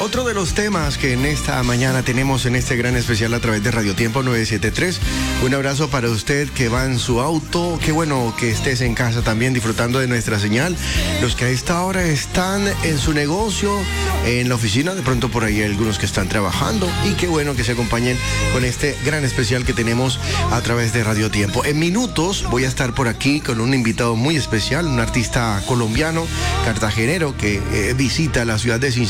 Otro de los temas que en esta mañana tenemos en este gran especial a través de Radio Tiempo 973. Un abrazo para usted que va en su auto. Qué bueno que estés en casa también disfrutando de nuestra señal. Los que a esta hora están en su negocio, en la oficina, de pronto por ahí hay algunos que están trabajando. Y qué bueno que se acompañen con este gran especial que tenemos a través de Radio Tiempo. En minutos voy a estar por aquí con un invitado muy especial, un artista colombiano, cartagenero, que visita la ciudad de Cincinnati